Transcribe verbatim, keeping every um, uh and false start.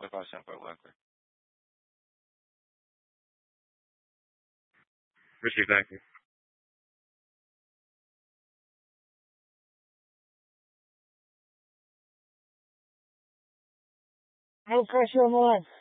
qual support worker? Which exactly? No pressure on the line.